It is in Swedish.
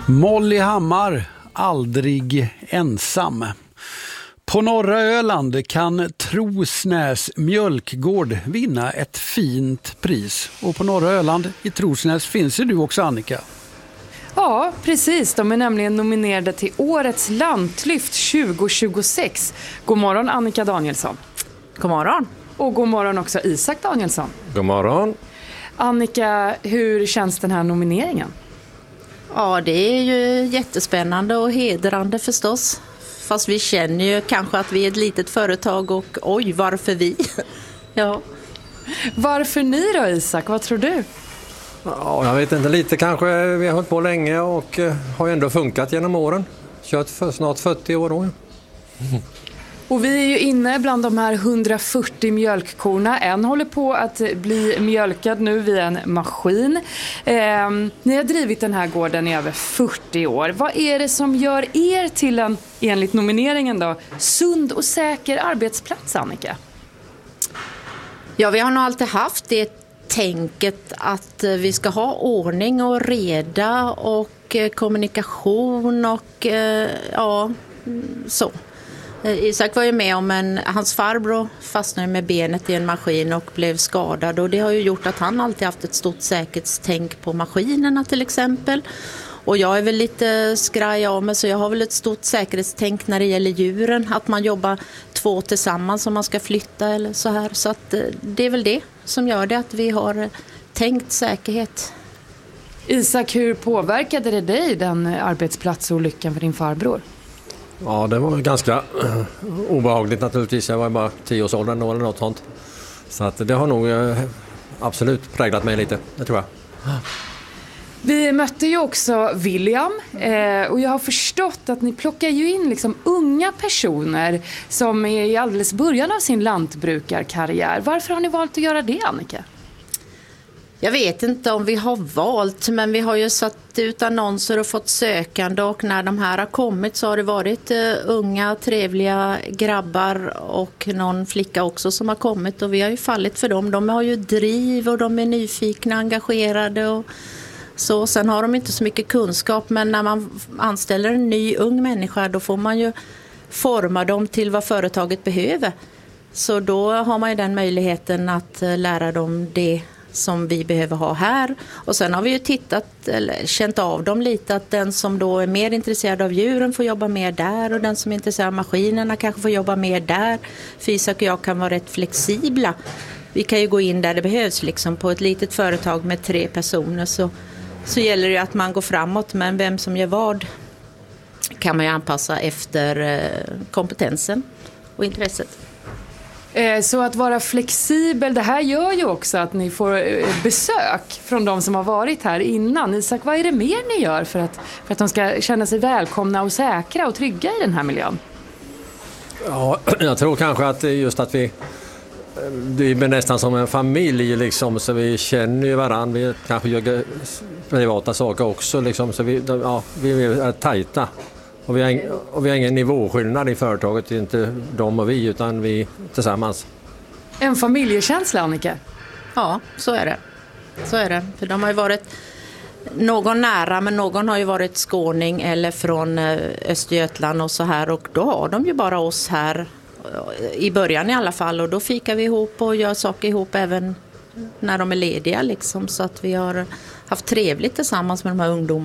Molly Hammar, aldrig ensam. På norra Öland kan Trosnäs mjölkgård vinna ett fint pris. Och på norra Öland i Trosnäs finns ju du också, Annika. Ja, precis. De är nämligen nominerade till Årets Lantlyft 2026. God morgon, Annika Danielsson. God morgon. Och god morgon också, Isak Danielsson. God morgon. Annika, hur känns den här nomineringen? Ja, det är ju jättespännande och hedrande förstås. Fast vi känner ju kanske att vi är ett litet företag och oj, varför vi? Ja. Varför ni då, Isak? Vad tror du? Ja, jag vet inte, lite kanske. Vi har hållit på länge och har ändå funkat genom åren. Kört för snart 40 år då. Och vi är ju inne bland de här 140 mjölkkorna. En håller på att bli mjölkad nu via en maskin. Ni har drivit den här gården i över 40 år. Vad är det som gör er till en, enligt nomineringen då, sund och säker arbetsplats, Annika? Ja, vi har nog alltid haft det tänket att vi ska ha ordning och reda och kommunikation och ja, så. Isak var ju med om hans farbror fastnade med benet i en maskin och blev skadad, och det har ju gjort att han alltid haft ett stort säkerhetstänk på maskinerna till exempel. Och jag är väl lite skraj av mig, så jag har väl ett stort säkerhetstänk när det gäller djuren, att man jobbar 2 tillsammans om man ska flytta eller så här. Så att det är väl det som gör det, att vi har tänkt säkerhet. Isak, hur påverkade det dig, den arbetsplatsolyckan för din farbror? Ja, det var ganska obehagligt naturligtvis. Jag var bara 10-årsåldern då eller något sånt. Så att det har nog absolut präglat mig lite, det tror jag. Vi mötte ju också William och jag har förstått att ni plockar ju in liksom unga personer som är i alldeles början av sin lantbrukarkarriär. Varför har ni valt att göra det, Annika? Jag vet inte om vi har valt, men vi har ju satt ut annonser och fått sökande, och när de här har kommit så har det varit unga, trevliga grabbar och någon flicka också som har kommit, och vi har ju fallit för dem. De har ju driv och de är nyfikna, engagerade och så. Sen har de inte så mycket kunskap, men när man anställer en ny ung människa då får man ju forma dem till vad företaget behöver. Så då har man ju den möjligheten att lära dem det som vi behöver ha här. Och sen har vi ju känt av dem lite, att den som då är mer intresserad av djuren får jobba mer där, och den som är intresserad av maskinerna kanske får jobba mer där. För Isak och jag kan vara rätt flexibla. Vi kan ju gå in där det behövs liksom. På ett litet företag med 3 personer så gäller det att man går framåt, men vem som gör vad kan man ju anpassa efter kompetensen och intresset. Så att vara flexibel, det här gör ju också att ni får besök från de som har varit här innan. Isak, vad är det mer ni gör för att de ska känna sig välkomna och säkra och trygga i den här miljön? Ja, jag tror kanske att just att vi är nästan som en familj liksom, så vi känner ju varandra. Vi kanske gör privata saker också liksom, så vi är tajta. Och vi har ingen nivåskillnad i företaget, inte de och vi, utan vi tillsammans. En familjekänsla, Annika? Ja, så är det. Så är det. För de har ju varit någon nära, men någon har ju varit skåning eller från Östergötland och så här. Och då har de ju bara oss här i början i alla fall. Och då fikar vi ihop och gör saker ihop även när de är lediga liksom. Så att vi har haft trevligt tillsammans med de här ungdomarna.